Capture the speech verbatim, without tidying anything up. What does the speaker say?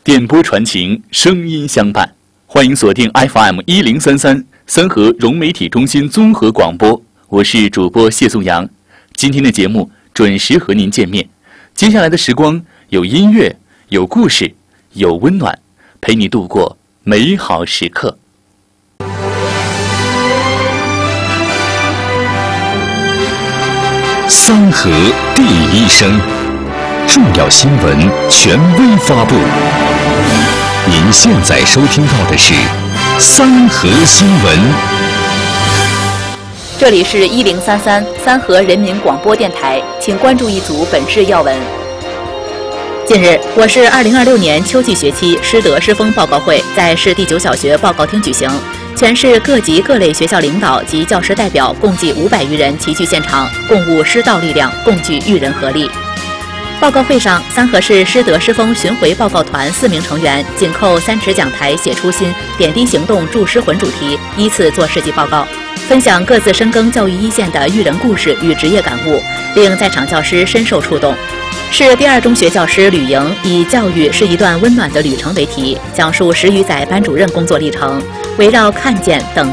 电波传情，声音相伴。欢迎锁定 F M 一零三三三河融媒体中心综合广播，我是主播谢颂阳。今天的节目准时和您见面。接下来的时光有音乐，有故事，有温暖，陪你度过美好时刻。 三河第一声，重要新闻权威发布。您现在收听到的是三河新闻。 这里是一零三三三河人民广播电台，请关注一组本市要闻。近日，我市二零二六年秋季学期师德师风报告会在市第九小学报告厅举行，全市各级各类学校领导及教师代表共计五百余人齐聚现场，共务师道力量，共聚育人合力。报告会上，三河市师德师风巡回报告团四名成员紧扣三尺讲台写初心，点滴行动助师魂主题，依次做事迹报告，分享各自深耕教育一线的育人故事与职业感悟，令在场教师深受触动。市第二中学教师吕莹以教育是一段温暖的旅程为题，讲述十余载班主任工作历程，围绕看见等